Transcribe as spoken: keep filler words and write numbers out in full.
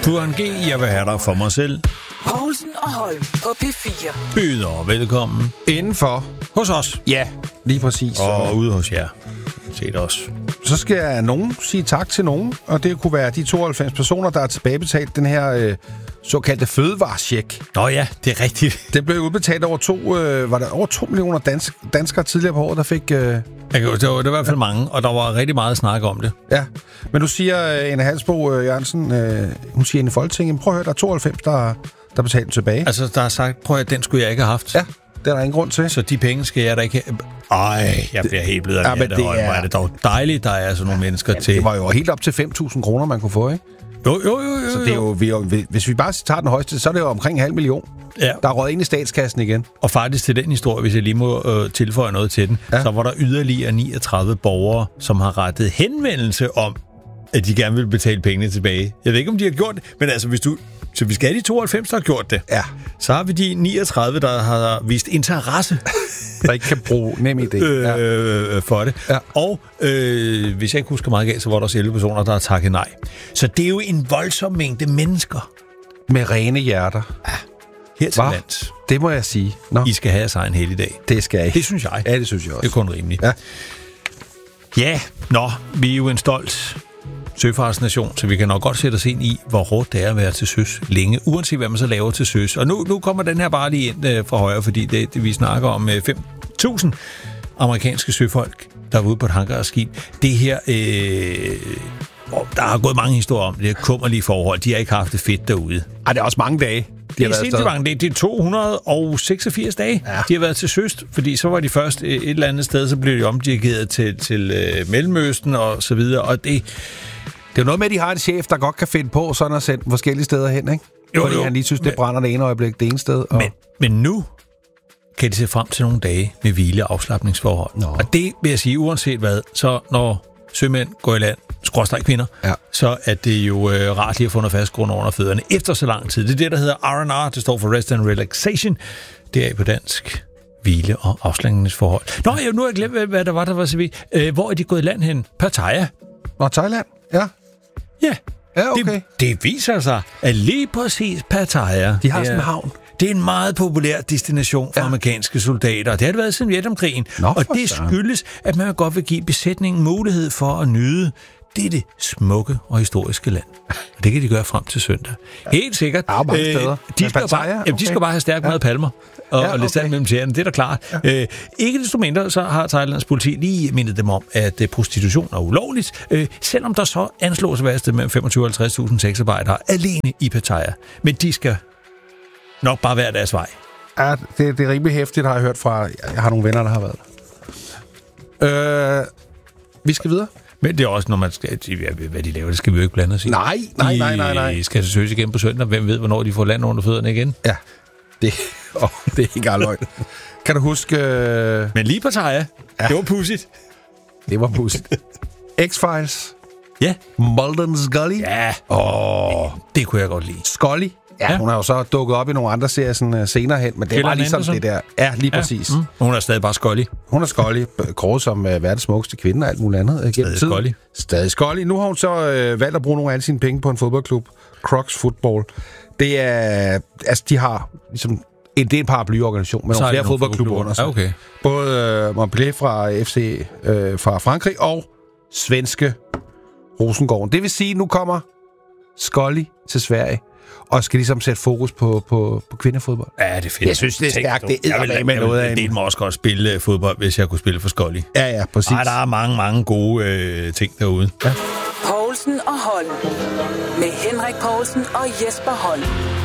Burhan G, jeg vil have dig for mig selv. Poulsen og Holm på P fire. Byder velkommen. Indenfor. Hos os. Ja, lige præcis. Og ude hos jer. Set os. Så skal nogen sige tak til nogen, og det kunne være de tooghalvfems personer, der har tilbagebetalt den her øh, såkaldte fødevarecheck. Nå ja, det er rigtigt. Det blev udbetalt over to, øh, var der over to millioner dansk, danskere tidligere på året, der fik... Øh, det, var, det var i hvert fald mange, og der var rigtig meget snak om det. Ja, men du siger, øh, Ane Halsbo øh, Jørgensen, øh, hun siger ind i Folketinget, prøv at høre, der er tooghalvfems, der, der betalte tilbage. Altså, der er sagt, prøv at den skulle jeg ikke have haft. Ja, det er der ingen grund til. Så de penge skal jeg da ikke... Ej, jeg bliver helt blevet af ja, det. Det er... er det dog dejligt, der er sådan nogle mennesker ja, til... Det var jo helt op til fem tusind kroner, man kunne få, ikke? Jo, jo, jo, jo. Så det er jo, vi, hvis vi bare tager den højeste, så er det jo omkring en halv million. Ja. Der er røget ind i statskassen igen. Og faktisk til den historie, hvis jeg lige må øh, tilføje noget til den, ja. Så var der yderligere niogtredive borgere, som har rettet henvendelse om, at de gerne vil betale pengene tilbage. Jeg ved ikke, om de har gjort det, men altså, hvis du... Så vi skal have de tooghalvfems, der har gjort det. Ja. Så har vi de niogtredive, der har vist interesse. Der ikke kan bruge nem idé. Ja. øh, for det. Ja. Og øh, hvis jeg ikke husker meget galt, så var der også elleve personer, der har takket nej. Så det er jo en voldsom mængde mennesker. Med rene hjerter. Ja. Her til Hva? lands. Det må jeg sige. Nå. I skal have sig en helligdag. Det skal I. Det synes jeg. Ja, det synes jeg også. Det er kun rimeligt. Ja. Ja, nå, vi er jo en stolt søfartsnation, så vi kan nok godt sætte os ind i, hvor hårdt det er at være til søs længe, uanset hvad man så laver til søs. Og nu, nu kommer den her bare lige ind øh, fra højre, fordi det, det, vi snakker om øh, fem tusind amerikanske søfolk, der er ude på et hangarskib. Det her, øh, der har gået mange historier om det, kummerlige forhold. De har ikke haft det fedt derude. Ej, det er også mange dage. De det er sindssygt mange dage. Det er to hundrede og seksogfirs dage, ja. De har været til søs, fordi så var de først et eller andet sted, så blev de omdirigeret til, til øh, Mellemøsten og så videre, og det... Det er jo noget med, at de har en chef, der godt kan finde på sådan at sende forskellige steder hen, ikke? Jo, fordi jo. han lige synes, det brænder det ene øjeblik det ene sted. Og... Men, men nu kan de se frem til nogle dage med hvile og afslapningsforhold. Nå. Og det vil jeg sige, uanset hvad, så når sømænd går i land, skråstreg kvinder, ja. Så er det jo øh, rart lige at få noget fast grund under fødderne efter så lang tid. Det er det, der hedder R and R, det står for Rest and Relaxation. Det er på dansk hvile og afslapningsforhold. Nå, jeg, nu har jeg glemt, hvad der var, der var så vidt. Øh, hvor er de gået i land hen? Pattaya. Nå, Thailand? Ja. Ja, ja okay. det, det viser sig, at lige præcis Pattaya... De har sådan en havn. Det er en meget populær destination for ja. amerikanske soldater. Det har det været siden Vietnamkrigen. Nå, og det skyldes, at man godt vil give besætningen mulighed for at nyde dette smukke og historiske land. Og det kan de gøre frem til søndag. Ja. Helt sikkert. Ja, mange steder. Øh, de, skal bare, okay. jamen, de skal bare have stærkt ja. meget palmer og, ja, okay. og lidt sand mellem tæerne. Det er da klart. Ja. Øh, ikke desto mindre, så har Thailands politi lige mindet dem om, at uh, prostitution er ulovligt, øh, selvom der så anslås at være et sted mellem femogtyve og halvtreds tusind sexarbejdere alene i Pattaya. Men de skal nok bare være deres vej. Ja, det, det er rimelig hæftigt, har jeg hørt fra... Jeg har nogle venner, der har været der. Øh, vi skal videre. Men det er også, når man skal... Hvad de laver, det skal vi jo ikke blande os i. Nej, nej, nej, nej, nej. De skal så søges igen på søndag. Hvem ved, hvornår de får land under fødderne igen? Ja, det, oh, det er ikke engang løgn. Kan du huske... Uh... Men lige Pattaya, ja. Det var pudsigt. Det var pudsigt. X-Files. Ja. Mulder Scully. Ja. Åh, oh. Det kunne jeg godt lide. Scully. Ja, ja, hun har jo så dukket op i nogle andre serier sådan, uh, senere hen, men det var ligesom det der. Ja, lige ja. præcis. Mm. Hun er stadig bare Scully. Hun er Scully, kåret som uh, verdens smukkeste kvinde og alt muligt andet. Uh, stadig Scully. Stadig Scully. Nu har hun så uh, valgt at bruge nogle af sine penge på en fodboldklub, Crocs Football. Det er, altså de har ligesom, en, det er en paraplyorganisation med nogle flere fodboldklubber under sig. Ja, okay. Både uh, Montpellier fra F C uh, fra Frankrig og svenske Rosengården. Det vil sige, at nu kommer Scully til Sverige og skal ligesom sætte fokus på, på, på kvindefodbold. Ja, det er fedt. Jeg synes, det er stærkt. Det er med noget af en... Det må også godt spille fodbold, hvis jeg kunne spille for Scully. Ja, ja, præcis. Ej, der er mange, mange gode øh, ting derude. Ja. Poulsen og Holm. Med Henrik Poulsen og Jesper Holm.